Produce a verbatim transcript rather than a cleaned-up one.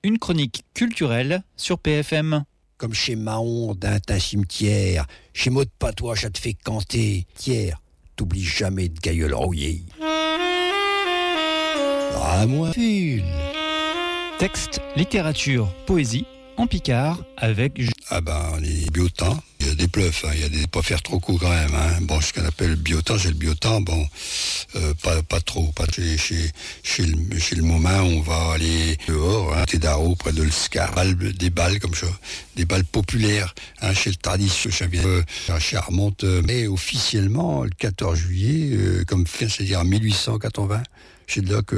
une chronique culturelle sur P F M. Comme chez Mahon, d'un un cimetière, chez Maud Patois, ça te fait canter. Tiers, t'oublies jamais de Gailleul rouillé. Ah, moi, file. Texte, littérature, poésie, en picard, avec... Ah ben, les biotins, il y a des pleufs, hein, il y a des pas faire trop court quand même. Hein. Bon, ce qu'on appelle le biotin, j'ai le biotin, bon, euh, pas, pas trop. Pas chez, chez, chez, le, chez le moment, on va aller dehors, hein, Tédaro, près de l'Scar, des balles comme ça, des balles populaires, hein, chez le tradition, euh, chez Armonte. Euh, mais officiellement, le quatorze juillet, euh, comme fin, c'est-à-dire en mille huit cent quatre-vingts, chez le doc,